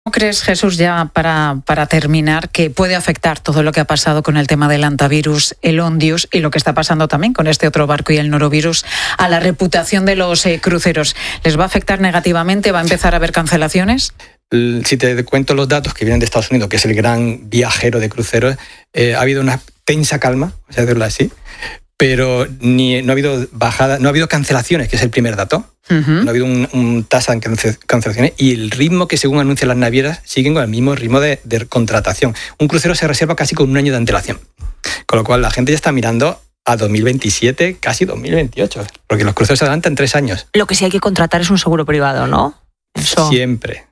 ¿Cómo crees, Jesús, ya para terminar, que puede afectar todo lo que ha pasado con el tema del hantavirus, el Ondius, y lo que está pasando también con este otro barco y el norovirus a la reputación de los cruceros? ¿Les va a afectar negativamente? ¿Va a empezar a haber cancelaciones? Si te cuento los datos que vienen de Estados Unidos, que es el gran viajero de cruceros, ha habido una tensa calma, vamos a decirlo así, pero no ha habido bajada, no ha habido cancelaciones, que es el primer dato. No ha habido un tasa de cancelaciones, y el ritmo que según anuncian las navieras siguen con el mismo ritmo de contratación. Un crucero se reserva casi con un año de antelación, con lo cual la gente ya está mirando a 2027, casi 2028, porque los cruceros se adelantan 3 años. Lo que sí hay que contratar es un seguro privado, ¿no? Eso. Siempre.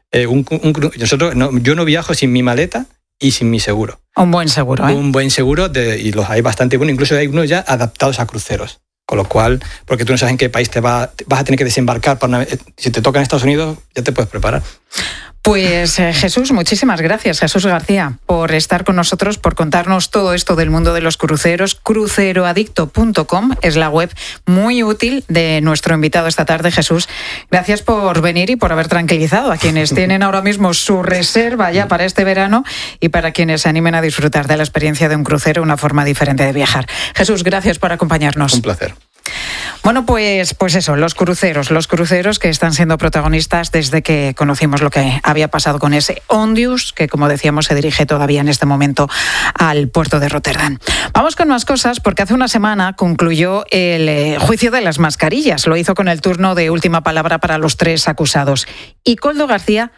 Yo no viajo sin mi maleta y sin mi seguro. Un buen seguro, ¿eh? Un buen seguro, y los hay bastante buenos, incluso hay unos ya adaptados a cruceros. Con lo cual, porque tú no sabes en qué país vas a tener que desembarcar. Si te toca en Estados Unidos, ya te puedes preparar. Pues Jesús, muchísimas gracias, Jesús García, por estar con nosotros, por contarnos todo esto del mundo de los cruceros. Cruceroadicto.com es la web muy útil de nuestro invitado esta tarde, Jesús. Gracias por venir y por haber tranquilizado a quienes tienen ahora mismo su reserva ya para este verano, y para quienes se animen a disfrutar de la experiencia de un crucero, una forma diferente de viajar. Jesús, gracias por acompañarnos. Un placer. Bueno, pues eso, los cruceros que están siendo protagonistas desde que conocimos lo que había pasado con ese Ondius, que, como decíamos, se dirige todavía en este momento al puerto de Rotterdam. Vamos con más cosas, porque hace una semana concluyó el juicio de las mascarillas. Lo hizo con el turno de última palabra para los 3 acusados. Y Koldo García